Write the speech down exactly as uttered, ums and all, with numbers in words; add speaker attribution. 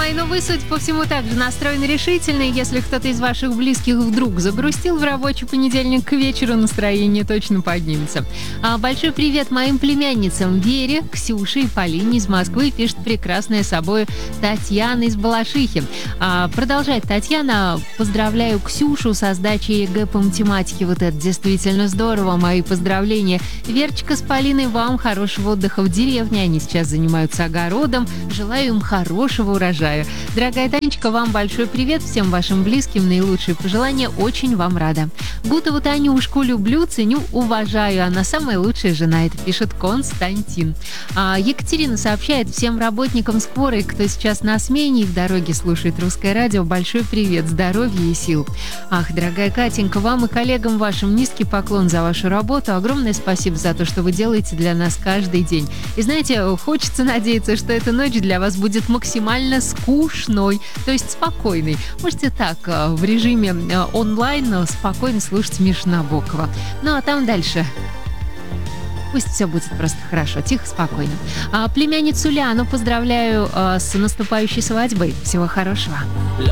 Speaker 1: мои, ну вы, судя по всему, также настроены решительно. И если кто-то из ваших близких вдруг загрустил в рабочий понедельник, к вечеру настроение точно поднимется. А, большой привет моим племянницам Вере, Ксюше и Полине из Москвы. Пишет прекрасная собой Татьяна из Балашихи. А, продолжает Татьяна. Поздравляю Ксюшу со сдачей ЕГЭ по математике. Вот это действительно здорово. Мои поздравления. Верочка с Полиной, вам хорошего отдыха в деревне. Они сейчас занимаются огородом. Желаю им хорошего урожая. Дорогая Танечка, вам большой привет. Всем вашим близким наилучшие пожелания. Очень вам рада. Гутову Танюшку люблю, ценю, уважаю. Она самая лучшая жена. Это пишет Константин. А, Екатерина сообщает всем работникам скорой, кто сейчас на смене и в дороге слушает русское радио, большой привет, здоровья и сил. Ах, дорогая Катенька, вам и коллегам вашим низкий поклон за вашу работу. Огромное спасибо за то, что вы делаете для нас каждый день. И знаете, хочется надеяться, что эта ночь для вас будет максимально скучной, то есть спокойной. Можете так, в режиме онлайн спокойно слушать Мишу Набокова. Ну а там дальше... Пусть все будет просто хорошо, тихо, спокойно. А, племянницу Ляну поздравляю а, с наступающей свадьбой. Всего хорошего.